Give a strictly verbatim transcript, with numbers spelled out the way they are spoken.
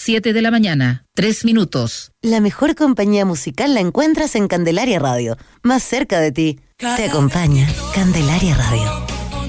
siete de la mañana, tres minutos. La mejor compañía musical la encuentras en Candelaria Radio, más cerca de ti. Te acompaña Candelaria Radio.